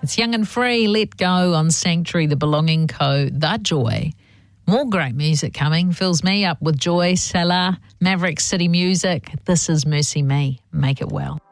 It's Young and Free, Let Go on Sanctuary, The Belonging Co, The Joy. More great music coming. Fills me up with joy. Salah, Maverick City Music. This is Mercy Me. Make it well.